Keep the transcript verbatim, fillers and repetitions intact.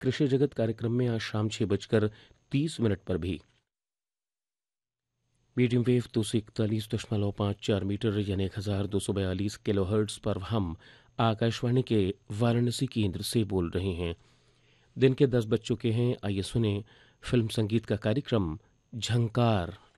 कृषि जगत कार्यक्रम में आज शाम छह बजकर तीस मिनट पर भी मीडियम वेव दो सौ इकतालीस दशमलव पाँच चार मीटर यानी एक हजार दो सौ बयालीस किलो हर्ट्स पर हम आकाशवाणी के वाराणसी केंद्र से बोल रहे हैं। दिन के दस बज चुके हैं। आइए सुने फिल्म संगीत का कार्यक्रम झंकार।